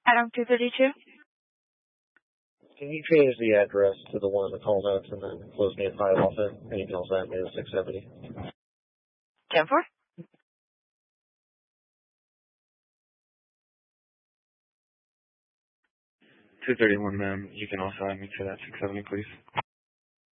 Adam 232. Can you change the address to the one in the call notes and then close me at 5 off it? And you can also add me to 670. 10-4. 231, ma'am. You can also add me to that 670, please.